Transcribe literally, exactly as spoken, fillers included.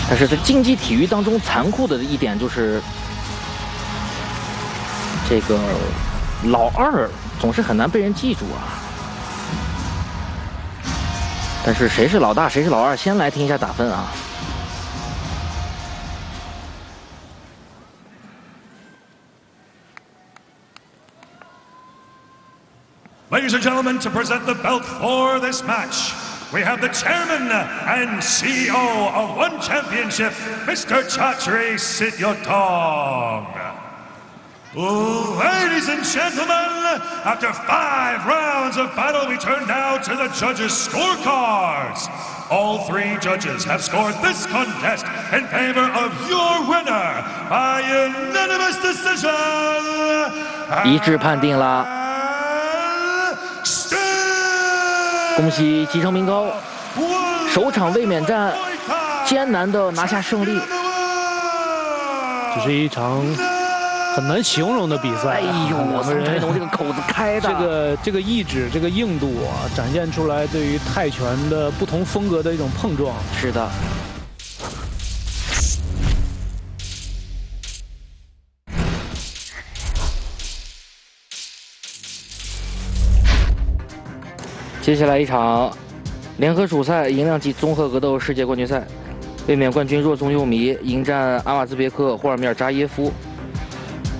但是在竞技体育当中，残酷的一点就是，这个老二总是很难被人记住啊。但是谁是老大，谁是老二？先来听一下打分啊。 Ladies and gentlemen, to present the belt for this match, we have the chairman and C E O of One Championship, Mister Chatri Sityodong. Ladies and gentlemen, after five rounds of battle, we turn now to the judges' scorecards. All three judges have scored this contest in favor of your winner by unanimous decision. 一致判定了。 恭喜吉成明高，首场卫冕战艰难的拿下胜利。 这是一场很难形容的比赛。 哎呦，桑泰农这个口子开的， 这个这个意志，这个硬度啊，展现出来对于泰拳的不同风格的一种碰撞。 是的。 接下来一场联合主赛银量级综合格斗世界冠军赛，卫冕冠军若宗佑弥迎战阿瓦兹别克霍尔米尔扎耶夫。